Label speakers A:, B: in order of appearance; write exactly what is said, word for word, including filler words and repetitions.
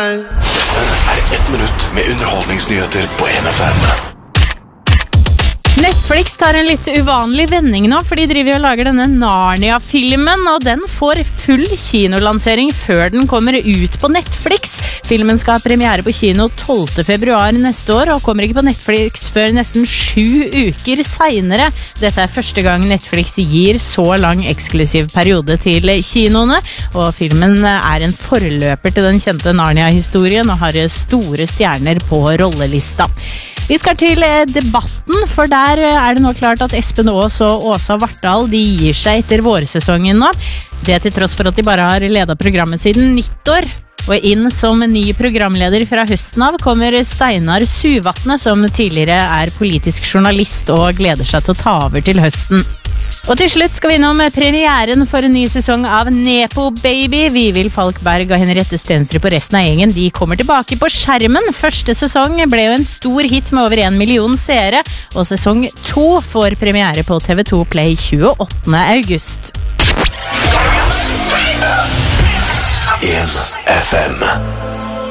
A: meg. Dette er ett minutt med underholdningsnyheter på N F M.
B: Netflix tar en litt uvanlig vending nå, for de driver og lager denne Narnia-filmen, og den får full kinolansering før den kommer ut på Netflix. Filmen skal ha premiere på kino tolvte februar neste år, og kommer ikke på Netflix før nesten sju uker senere. Dette er første gang Netflix gir så lang eksklusiv periode til kinoene, og filmen er en forløper til den kjente Narnia-historien, og har store stjerner på rollelista. Vi skal til debatten, for der er det nå klart at Espen Aas og Åsa Vartdal de gir seg etter vårsesongen nå. Det til tross for at de bare har ledet programmet siden nyttår. Og inn som ny programleder fra høsten av kommer Steinar Suvatne, som tidligere er politisk journalist og gleder seg til å ta over til høsten. Og til slutt skal vi innom premieren for en ny sesong av Nepo Baby. Vivild Falkberg og Henriette Stenstrup og resten av gjengen de kommer tilbake på skjermen. Første sesong ble jo en stor hit med over en million seere, og sesong to får premiere på T V to Play tjueåttende august.
A: N F M